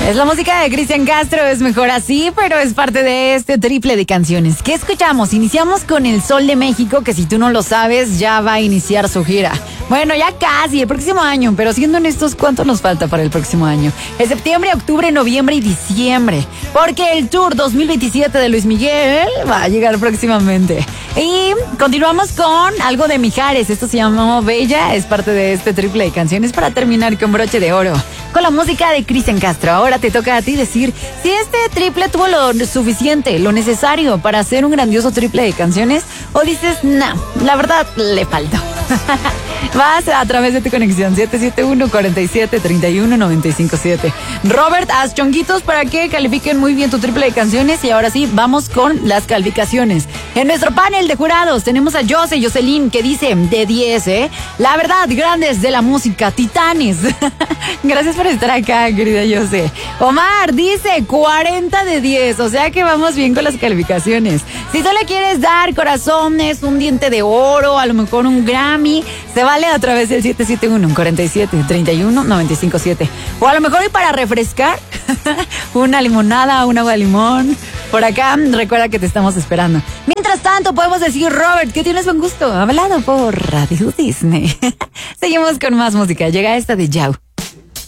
Es la música de Cristian Castro, es mejor así, pero es parte de este triple de canciones. ¿Qué escuchamos? Iniciamos con El Sol de México, que si tú no lo sabes, ya va a iniciar su gira. Bueno, ya casi, el próximo año, pero siendo honestos, ¿cuánto nos falta para el próximo año? Es septiembre, octubre, noviembre y diciembre, porque el Tour 2027 de Luis Miguel va a llegar próximamente. Y continuamos con algo de Mijares, esto se llamó Bella, es parte de este triple de canciones para terminar con broche de oro, con la música de Cristian Castro. Ahora te toca a ti decir si este triple tuvo lo suficiente, lo necesario para hacer un grandioso triple de canciones, o dices, no, la verdad le faltó. Vas a través de tu conexión 771-47-31-957. Robert, haz chonguitos para que califiquen muy bien tu triple de canciones. Y ahora sí, vamos con las calificaciones. En nuestro panel de jurados tenemos a Jocelyn, que dice de 10, La verdad, grandes de la música, titanes. Gracias por estar acá, querida Jose. Omar dice 40 de 10, o sea que vamos bien con las calificaciones. Si tú le quieres dar corazones, un diente de oro, a lo mejor un Grammy, se vale a través del 771-47-31-957. O a lo mejor y para refrescar, una limonada, un agua de limón. Por acá, recuerda que te estamos esperando. Mientras tanto, podemos decir, Robert, que tienes buen gusto. Hablado por Radio Disney. Seguimos con más música. Llega esta de Yao.